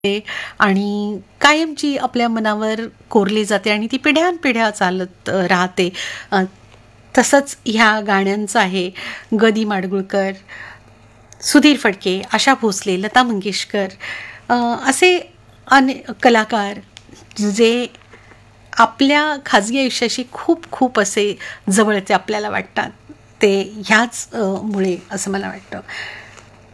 आणि कायमची आपल्या मनावर कोरली जाते आणि ती पिढ्यानपिढ्या चालत राहते. तसंच ह्या गाण्यांचं आहे. ग. माडगूळकर, सुधीर फडके, आशा भोसले, लता मंगेशकर असे कलाकार जे आपल्या खाजगी आयुष्याशी खूप खूप असे जवळचे आपल्याला वाटतात, ते ह्याच मुळे असं मला वाटतं.